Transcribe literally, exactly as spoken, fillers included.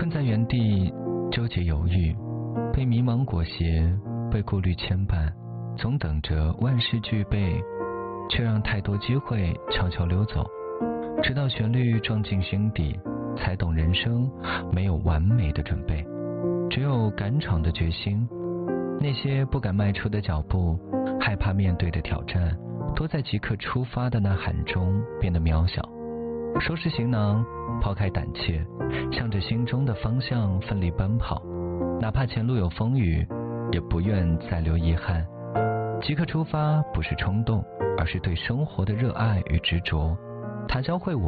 站在原地纠结犹豫，被迷茫裹挟，被顾虑牵绊，总等着万事俱备，却让太多机会悄悄溜走。直到旋律撞进心底，才懂人生没有完美的准备，只有敢闯的决心。那些不敢迈出的脚步，害怕面对的挑战，都在即刻出发的呐喊中变得渺小。收拾行囊，抛开胆怯，向着心中的方向奋力奔跑，哪怕前路有风雨，也不愿再留遗憾。即刻出发不是冲动，而是对生活的热爱与执着。它教会我